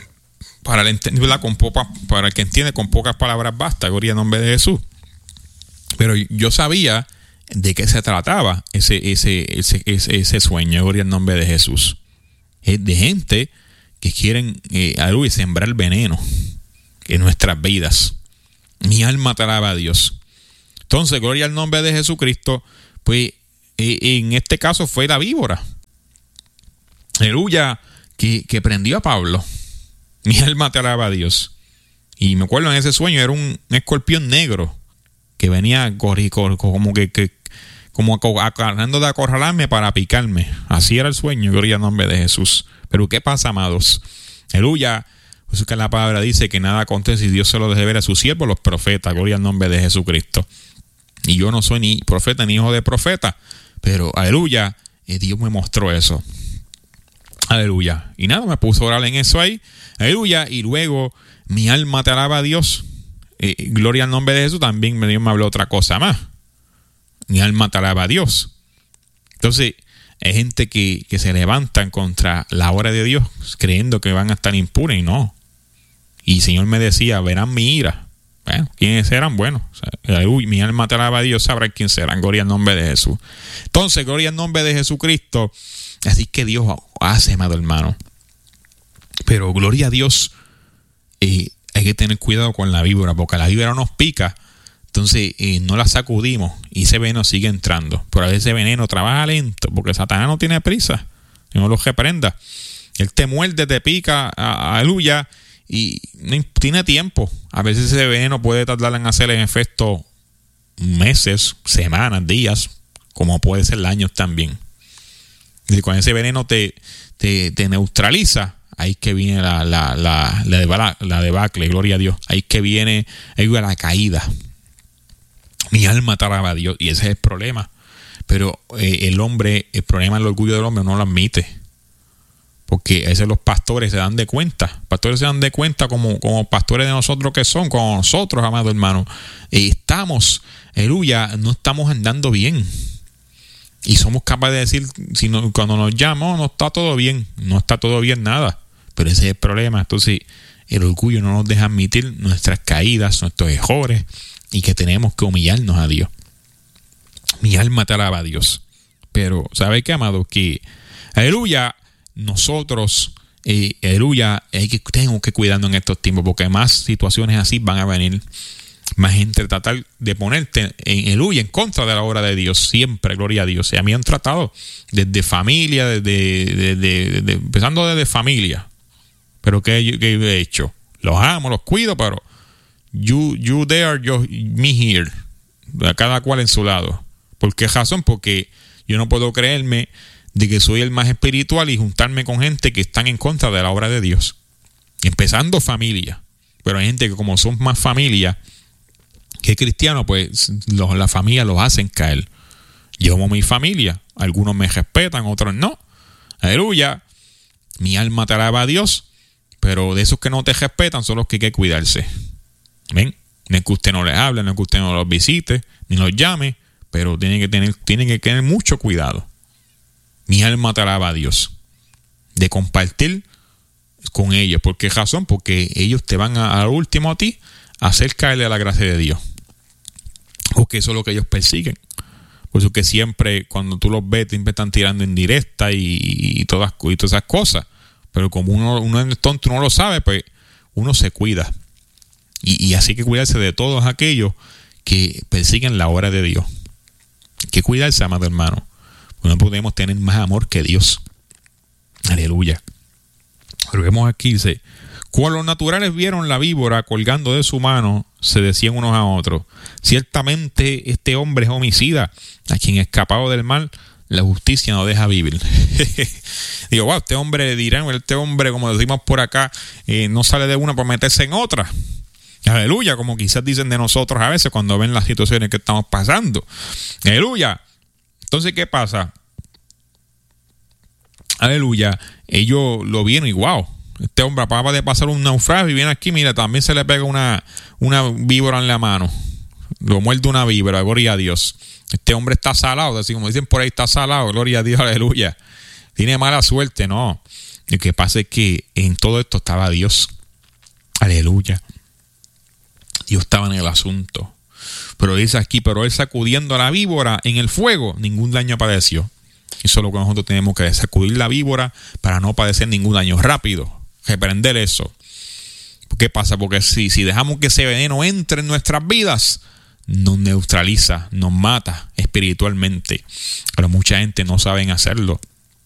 Speaker 1: para el que entiende, con pocas palabras basta, gloria al nombre de Jesús. Pero yo sabía de qué se trataba ese sueño, gloria al nombre de Jesús. Es de gente que quieren sembrar veneno en nuestras vidas. Mi alma te alaba a Dios. Entonces, gloria al nombre de Jesucristo, pues en este caso fue la víbora. Aleluya, que prendió a Pablo. Mi alma te alaba a Dios. Y me acuerdo en ese sueño, era un escorpión negro que venía como tratando de acorralarme para picarme. Así era el sueño, gloria al nombre de Jesús. Pero ¿qué pasa, amados? Aleluya. Pues que la palabra dice que nada acontece si Dios se lo deje ver a sus siervos, los profetas, gloria al nombre de Jesucristo. Y yo no soy ni profeta ni hijo de profeta, pero aleluya, Dios me mostró eso. Aleluya. Y nada, me puso a orar en eso ahí. Aleluya. Y luego mi alma te alaba a Dios. Gloria al nombre de Jesús. También Dios me habló otra cosa más. Mi alma te alaba a Dios. Entonces, hay gente que se levantan contra la obra de Dios, creyendo que van a estar impunes, y no. Y el Señor me decía, verán mi ira. Bueno, ¿quiénes serán? Bueno, mi alma te alaba a Dios, sabrán quién serán. Gloria al nombre de Jesús. Entonces, gloria al nombre de Jesucristo. Así que Dios hace, amado hermano. Pero gloria a Dios, hay que tener cuidado con la víbora, porque la víbora nos pica. Entonces no la sacudimos y ese veneno sigue entrando. Pero a veces ese veneno trabaja lento, porque Satanás no tiene prisa. Y no lo reprenda. Él te muerde, te pica, aleluya, y no tiene tiempo. A veces ese veneno puede tardar en hacer el efecto meses, semanas, días, como puede ser años también. Y cuando ese veneno te neutraliza, ahí que viene la debacle, gloria a Dios. Ahí que viene la caída. Mi alma te alaba a Dios. Y ese es el problema. Pero el problema del orgullo del hombre no lo admite. Porque a veces los pastores se dan de cuenta. Pastores se dan de cuenta como pastores de nosotros que son, como nosotros, amados hermanos. Aleluya, no estamos andando bien. Y somos capaces de decir, cuando nos llaman, no está todo bien. No está todo bien nada. Pero ese es el problema. Entonces, el orgullo no nos deja admitir nuestras caídas, nuestros errores, y que tenemos que humillarnos a Dios. Mi alma te alaba a Dios. Pero, ¿sabe qué, amado? Que, aleluya, nosotros, aleluya, tenemos que cuidarnos en estos tiempos, porque más situaciones así van a venir. Más gente tratar de ponerte aleluya, en contra de la obra de Dios. Siempre, gloria a Dios. Y a mí han tratado desde familia, empezando desde familia. Pero ¿qué he hecho? Los amo, los cuido, pero you there, me here. Cada cual en su lado. ¿Por qué razón? Porque yo no puedo creerme de que soy el más espiritual y juntarme con gente que están en contra de la obra de Dios. Empezando familia. Pero hay gente que como son más familia que cristianos, pues la familia los hacen caer. Yo amo mi familia. Algunos me respetan, otros no. Aleluya. Mi alma te alaba a Dios. Pero de esos que no te respetan son los que hay que cuidarse. ¿Ven? No es que usted no les hable, no es que usted no los visite, ni los llame, pero tienen que tener mucho cuidado. Mi alma te alaba a Dios. De compartir con ellos. ¿Por qué razón? Porque ellos te van a último a ti a hacer caerle a la gracia de Dios. Porque eso es lo que ellos persiguen. Por eso que siempre, cuando tú los ves, siempre están tirando en directa y todas esas cosas. Pero como uno es tonto, no lo sabe, pues uno se cuida. Y así que cuidarse de todos aquellos que persiguen la obra de Dios. Hay que cuidarse, amado hermano. No podemos tener más amor que Dios. Aleluya. Pero vemos aquí, dice: cuando los naturales vieron la víbora colgando de su mano, se decían unos a otros: ciertamente este hombre es homicida, a quien escapado del mal la justicia no deja vivir. Digo, wow, este hombre, dirán, este hombre, como decimos por acá, no sale de una para meterse en otra. Aleluya, como quizás dicen de nosotros a veces cuando ven las situaciones que estamos pasando. Aleluya. Entonces, ¿qué pasa? Aleluya. Ellos lo vieron y wow, este hombre acaba de pasar un naufragio y viene aquí, mira, también se le pega una víbora en la mano. Lo muerde una víbora, gloria a Dios. Este hombre está salado, así como dicen por ahí, está salado, gloria a Dios, aleluya. Tiene mala suerte, no. Lo que pasa es que en todo esto estaba Dios. Aleluya. Dios estaba en el asunto. Pero dice aquí, pero él sacudiendo a la víbora en el fuego, ningún daño padeció. Eso es lo que nosotros tenemos que sacudir la víbora para no padecer ningún daño. Rápido, reprender eso. ¿Qué pasa? Porque si dejamos que ese veneno entre en nuestras vidas, nos neutraliza, nos mata espiritualmente. Pero mucha gente no sabe hacerlo.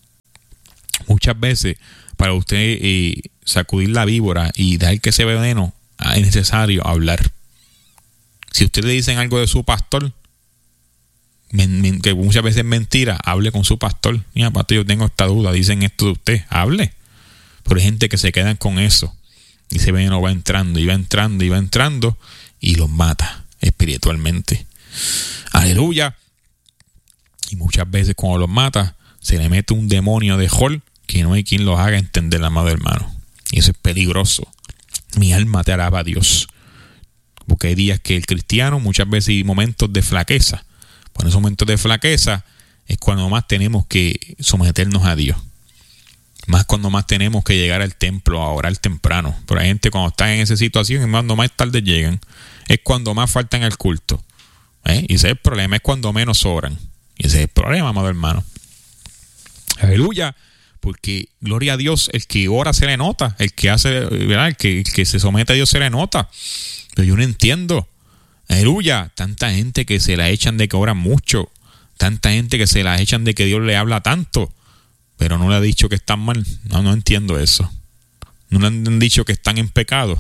Speaker 1: Muchas veces, para usted sacudir la víbora y dejar que ese veneno, es necesario hablar. Si usted le dicen algo de su pastor, que muchas veces es mentira, hable con su pastor. Mira, pastor, yo tengo esta duda, dicen esto de usted, hable. Pero hay gente que se quedan con eso. Y ese veneno va entrando, y va entrando, y va entrando, y los mata espiritualmente. Aleluya. Y muchas veces cuando los mata, se le mete un demonio de Jol que no hay quien los haga entender, amado hermano. Y eso es peligroso. Mi alma te alaba a Dios. Porque hay días que el cristiano, muchas veces hay momentos de flaqueza. Por esos momentos de flaqueza es cuando más tenemos que someternos a Dios. Más cuando más tenemos que llegar al templo a orar temprano. Pero hay gente cuando está en esa situación, es cuando más tarde llegan. Es cuando más faltan al culto. Y ese es el problema, es cuando menos oran. Y ese es el problema, amado hermano. Aleluya. Porque, gloria a Dios, el que ora se le nota. El que hace, ¿verdad? El que se somete a Dios se le nota. Pero yo no entiendo. Aleluya. Tanta gente que se la echan de que oran mucho. Tanta gente que se la echan de que Dios le habla tanto. Pero no le ha dicho que están mal. No entiendo eso. No le han dicho que están en pecado.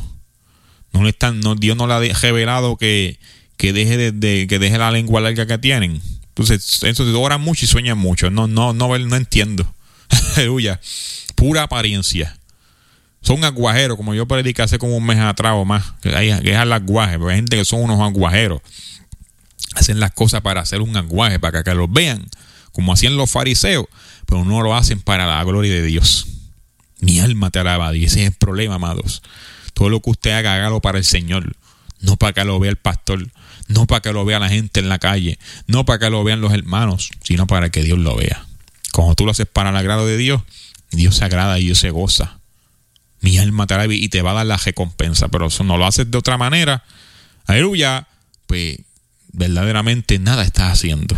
Speaker 1: Dios no le ha revelado que deje la lengua larga que tienen. Entonces oran mucho y sueñan mucho. No entiendo. Aleluya. Pura apariencia. Son aguajeros, como yo prediqué hace como un mes atrás o más. Que es al aguaje. Porque hay gente que son unos aguajeros. Hacen las cosas para hacer un aguaje, para que los vean, como hacían los fariseos, pero no lo hacen para la gloria de Dios. Mi alma te alaba, y ese es el problema, amados. Todo lo que usted haga, hágalo para el Señor. No para que lo vea el pastor, no para que lo vea la gente en la calle, no para que lo vean los hermanos, sino para que Dios lo vea. Cuando tú lo haces para el agrado de Dios, Dios se agrada y Dios se goza. Mi alma te alaba y te va a dar la recompensa. Pero si no lo haces de otra manera, aleluya, pues verdaderamente nada estás haciendo.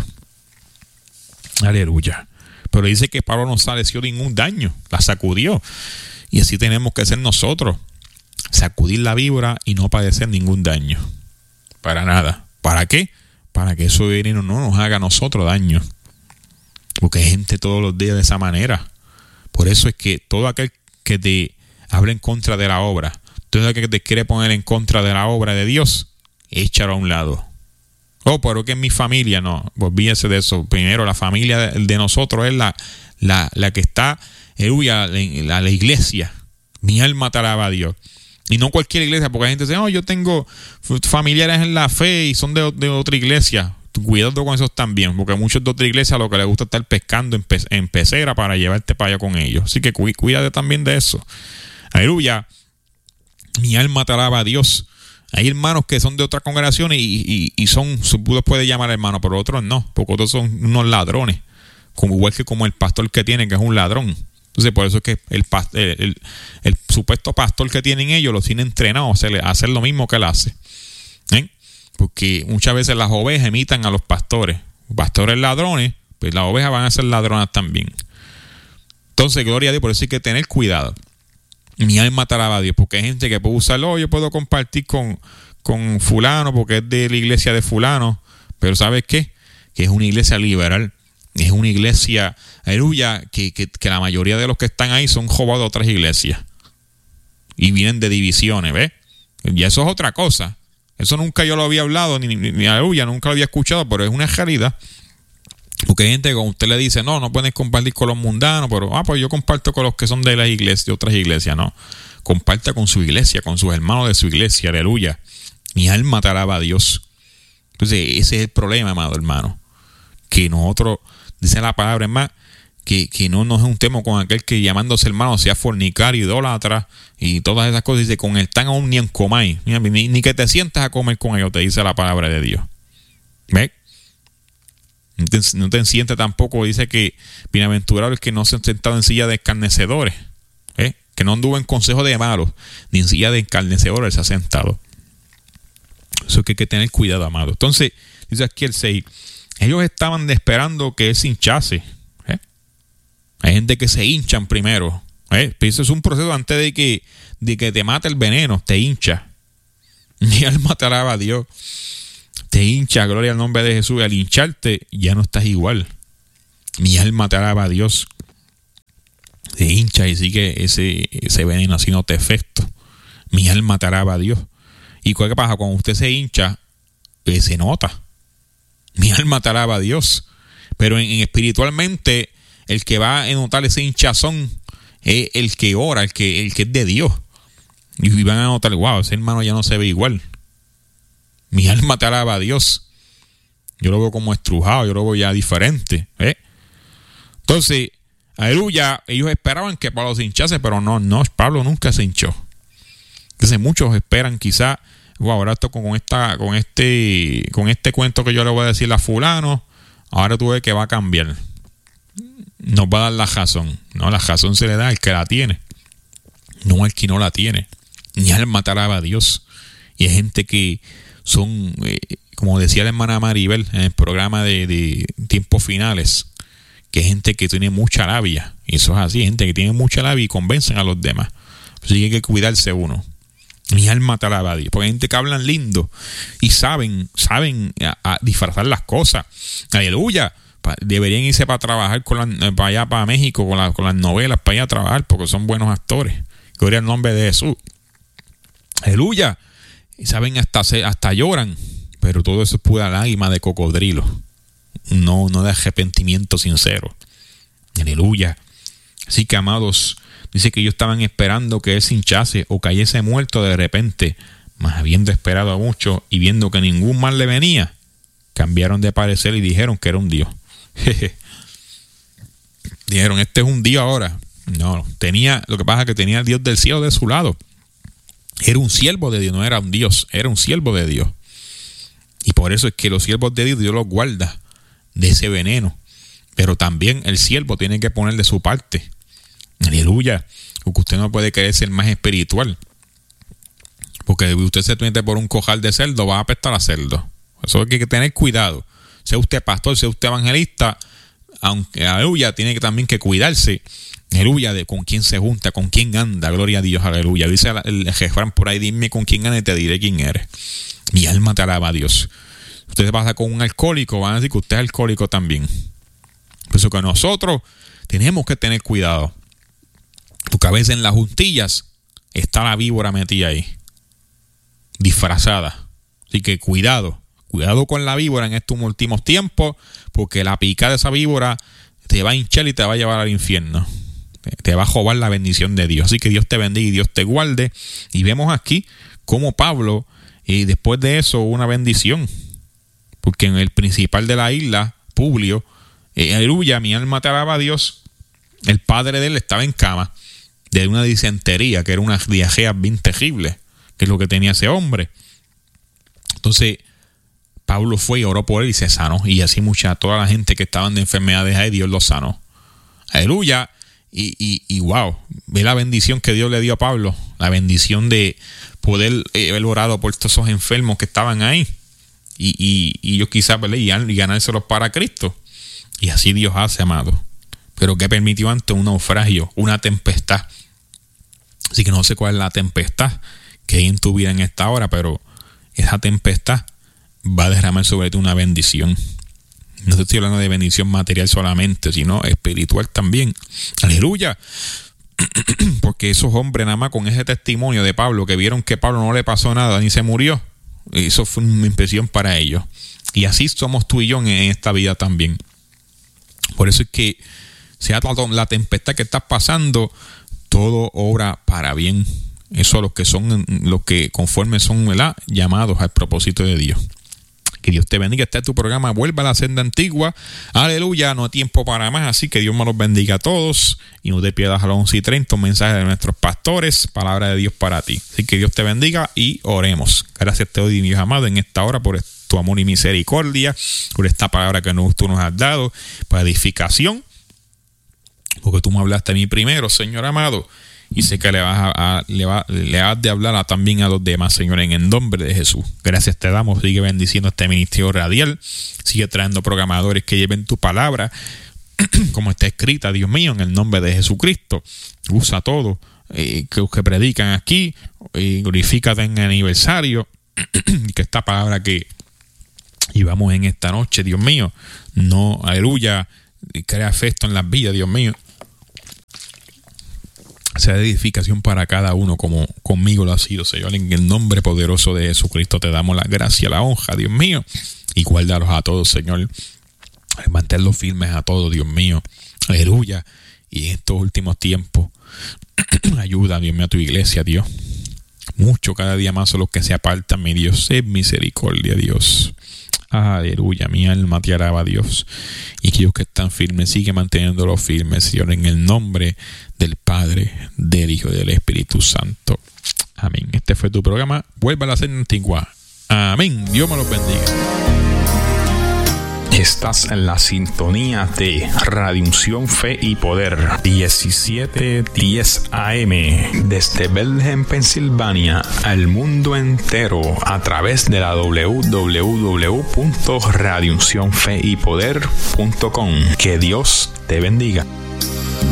Speaker 1: Aleluya. Pero dice que Pablo no padeció ningún daño, la sacudió. Y así tenemos que ser nosotros. Sacudir la víbora y no padecer ningún daño. Para nada. ¿Para qué? Para que eso veneno no nos haga a nosotros daño. Porque hay gente todos los días de esa manera. Por eso es que todo aquel que te habla en contra de la obra, todo aquel que te quiere poner en contra de la obra de Dios, échalo a un lado. Pero que en mi familia, no, olvídese de eso. Primero, la familia de nosotros es la que está, aleluya, la iglesia. Mi alma te alaba a Dios. Y no cualquier iglesia, porque la gente dice, yo tengo familiares en la fe y son de otra iglesia. Cuidado con eso también, porque muchos de otra iglesia lo que les gusta es estar pescando en pecera para llevarte para allá con ellos. Así que cuídate también de eso. Aleluya. Mi alma te alaba a Dios. Hay hermanos que son de otras congregaciones y los puede llamar hermano, pero otros no, porque otros son unos ladrones, igual que como el pastor que tienen, que es un ladrón. Entonces por eso es que el supuesto pastor que tienen ellos los tiene entrenados a hacer lo mismo que él hace. Porque muchas veces las ovejas imitan a los pastores. Pastores ladrones, pues las ovejas van a ser ladronas también. Entonces, gloria a Dios, por eso hay que tener cuidado. Mi alma te alaba a Dios, porque hay gente que puede usarlo. Yo puedo compartir con fulano porque es de la iglesia de fulano, pero ¿sabes qué? Que es una iglesia liberal, es una iglesia, aleluya, que la mayoría de los que están ahí son jovados de otras iglesias y vienen de divisiones, ¿ves? Y eso es otra cosa. Eso nunca yo lo había hablado, ni aleluya, nunca lo había escuchado, pero es una realidad. Porque hay gente que cuando usted le dice, no puedes compartir con los mundanos, pero pues yo comparto con los que son de las iglesias, de otras iglesias, no. Comparta con su iglesia, con sus hermanos de su iglesia, aleluya. Mi alma te alaba a Dios. Entonces, ese es el problema, amado hermano. Que nosotros, dice la palabra, es más, que no nos juntemos con aquel que llamándose hermano sea fornicario, idólatra y todas esas cosas. Dice, con el tan aún ni en comáis. Ni que te sientas a comer con ellos, te dice la palabra de Dios. ¿Ves? No te sientes tampoco, dice que bienaventurado el que no se han sentado en silla de escarnecedores. que no anduvo en consejo de malos, ni en silla de escarnecedores se ha sentado. Eso es que hay que tener cuidado, amado. Entonces, dice aquí el 6, ellos estaban esperando que él se hinchase. Hay gente que se hinchan primero. Eso es un proceso antes de que te mate el veneno, te hincha. Mi alma te alaba a Dios. Te hincha, gloria al nombre de Jesús. Y al hincharte, ya no estás igual. Mi alma te alaba a Dios. Te hincha y sigue ese veneno haciendo efecto. Mi alma te alaba a Dios. ¿Y qué pasa? Cuando usted se hincha, se nota. Mi alma te alaba a Dios. Pero en espiritualmente, el que va a notar ese hinchazón es el que ora, el que es de Dios. Y van a notar, wow, ese hermano ya no se ve igual. Mi alma te alaba a Dios. Yo lo veo como estrujado, yo lo veo ya diferente. Entonces, aleluya, ellos esperaban que Pablo se hinchase, pero no, Pablo nunca se hinchó. Entonces muchos esperan quizá, wow, ahora esto con este cuento que yo le voy a decir a fulano, ahora tú ves que va a cambiar. Nos va a dar la razón. No, la razón se le da al que la tiene, no al que no la tiene. Ni al matar a Dios. Y hay gente que son, como decía la hermana Maribel en el programa de tiempos finales, que hay gente que tiene mucha labia. Y eso es así, gente que tiene mucha labia y convencen a los demás. Así que hay que cuidarse uno. Mi alma te alaba a Dios. Porque hay gente que hablan lindo y saben a disfrazar las cosas. Aleluya. Deberían irse para trabajar para allá, para México, con las novelas, para allá a trabajar, porque son buenos actores. Gloria al nombre de Jesús. Aleluya. Y saben, hasta lloran. Pero todo eso es pura lágrima de cocodrilo. No de arrepentimiento sincero. Aleluya. Así que, amados, dice que ellos estaban esperando que él se hinchase o cayese muerto de repente, mas habiendo esperado mucho y viendo que ningún mal le venía, cambiaron de parecer y dijeron que era un Dios. Dijeron, este es un Dios ahora. No, lo que pasa es que tenía el Dios del cielo de su lado. Era un siervo de Dios, no era un Dios, era un siervo de Dios. Y por eso es que los siervos de Dios los guarda de ese veneno. Pero también el siervo tiene que poner de su parte. Aleluya. Porque usted no puede querer ser más espiritual. Porque usted se mete por un cojal de cerdo, va a apestar a cerdo. Eso hay que tener cuidado. Sea usted pastor, sea usted evangelista, aunque, aleluya, tiene que también que cuidarse. Aleluya, de con quién se junta, con quién anda. Gloria a Dios, aleluya. Dice el refrán por ahí, dime con quién anda y te diré quién eres. Mi alma te alaba a Dios. Usted se pasa con un alcohólico, van a decir que usted es alcohólico también. Por eso que nosotros tenemos que tener cuidado. Porque a veces en las juntillas está la víbora metida ahí, disfrazada. Así que cuidado con la víbora en estos últimos tiempos, porque la pica de esa víbora te va a hinchar y te va a llevar al infierno. Te va a robar la bendición de Dios. Así que Dios te bendiga y Dios te guarde. Y vemos aquí cómo Pablo, y después de eso, una bendición. Porque en el principal de la isla, Publio, aleluya, mi alma te alaba a Dios. El padre de él estaba en cama de una disentería, que era una diarrea bien terrible, que es lo que tenía ese hombre. Entonces, Pablo fue y oró por él y se sanó. Y así toda la gente que estaban de enfermedades ahí, Dios los sanó. Aleluya. Y wow, ve la bendición que Dios le dio a Pablo. La bendición de poder haber orado por todos esos enfermos que estaban ahí. Y yo quizás, ¿verdad? Y ganárselos para Cristo. Y así Dios hace, amado. Pero que permitió antes un naufragio, una tempestad. Así que no sé cuál es la tempestad que hay en tu vida en esta hora, pero esa tempestad va a derramar sobre ti una bendición. No te estoy hablando de bendición material solamente, sino espiritual también. Aleluya. Porque esos hombres, nada más con ese testimonio de Pablo, que vieron que Pablo no le pasó nada ni se murió, eso fue una impresión para ellos. Y así somos tú y yo en esta vida también. Por eso es que sea la tempestad que estás pasando, todo obra para bien. Eso los que conforme son, ¿verdad?, llamados al propósito de Dios. Que Dios te bendiga. Este es tu programa, Vuelva a la Senda Antigua. Aleluya, no hay tiempo para más, así que Dios me los bendiga a todos. Y no te pierdas a las 11:30 un mensaje de nuestros pastores, palabra de Dios para ti. Así que Dios te bendiga y oremos. Gracias te doy, Dios amado, en esta hora por tu amor y misericordia, por esta palabra que tú nos has dado para edificación. Porque tú me hablaste a mí primero, Señor amado. y sé que le has de hablar también a los demás, Señor, en el nombre de Jesús. Gracias te damos. Sigue bendiciendo este ministerio radial. Sigue trayendo programadores que lleven tu palabra como está escrita, Dios mío, en el nombre de Jesucristo. Usa todo que predican aquí, glorifícate en el aniversario, y que esta palabra que llevamos en esta noche, Dios mío, no, aleluya, crea afecto en las vidas, Dios mío, sea de edificación para cada uno como conmigo lo ha sido, Señor. En el nombre poderoso de Jesucristo te damos la gracia, la honra, Dios mío, y guárdalos a todos, Señor. Manténlos firmes a todos, Dios mío, aleluya. Y en estos últimos tiempos ayuda, Dios mío, a tu iglesia, Dios. Mucho cada día más son los que se apartan, mi Dios. Sé misericordia, Dios. Aleluya, mi alma te alaba, Dios. Y aquellos que están firmes, sigue manteniéndolos firmes, Señor, en el nombre del Padre, del Hijo y del Espíritu Santo. Amén. Este fue tu programa. Vuelva a la cena antigua. Amén. Dios me los bendiga.
Speaker 2: Estás en la sintonía de Radio Unción, Fe y Poder 1710 AM desde Bethlehem, Pensilvania, al mundo entero a través de la www.radiouncionfeypoder.com. Que Dios te bendiga.